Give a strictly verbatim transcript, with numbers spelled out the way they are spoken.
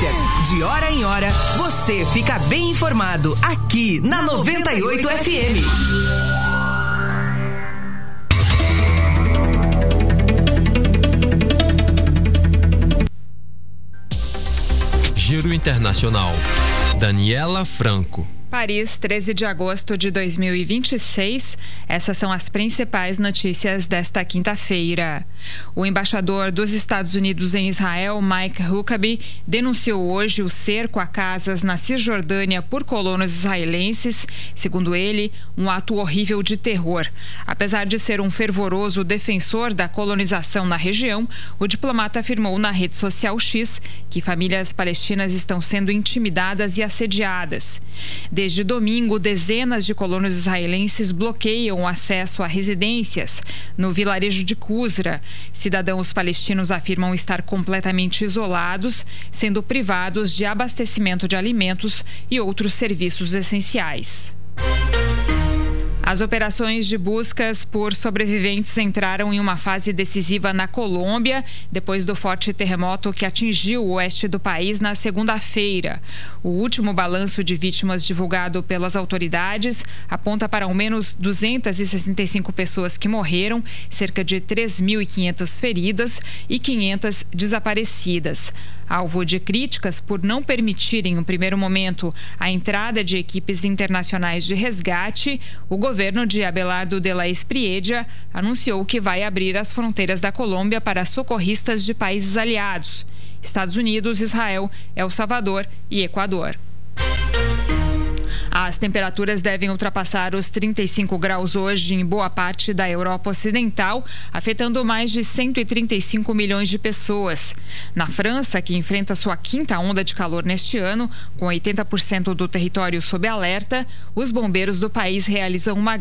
notícias. De hora em hora, você fica bem informado aqui na noventa e oito F M. Giro Internacional. Daniela Franco. Paris, treze de agosto de dois mil e vinte e seis. Essas são as principais notícias desta quinta-feira. O embaixador dos Estados Unidos em Israel, Mike Huckabee, denunciou hoje o cerco a casas na Cisjordânia por colonos israelenses, segundo ele, um ato horrível de terror. Apesar de ser um fervoroso defensor da colonização na região, o diplomata afirmou na rede social X que famílias palestinas estão sendo intimidadas e assediadas. Desde domingo, dezenas de colonos israelenses bloqueiam o acesso a residências no vilarejo de Qusra. Cidadãos palestinos afirmam estar completamente isolados, sendo privados de abastecimento de alimentos e outros serviços essenciais. As operações de buscas por sobreviventes entraram em uma fase decisiva na Colômbia, depois do forte terremoto que atingiu o oeste do país na segunda-feira. O último balanço de vítimas divulgado pelas autoridades aponta para ao menos duzentas e sessenta e cinco pessoas que morreram, cerca de três mil e quinhentas feridas e quinhentas desaparecidas. Alvo de críticas por não permitirem, em um primeiro momento, a entrada de equipes internacionais de resgate, o governo de Abelardo de la Espriella anunciou que vai abrir as fronteiras da Colômbia para socorristas de países aliados: Estados Unidos, Israel, El Salvador e Equador. As temperaturas devem ultrapassar os trinta e cinco graus hoje em boa parte da Europa Ocidental, afetando mais de cento e trinta e cinco milhões de pessoas. Na França, que enfrenta sua quinta onda de calor neste ano, com oitenta por cento do território sob alerta, os bombeiros do país realizam uma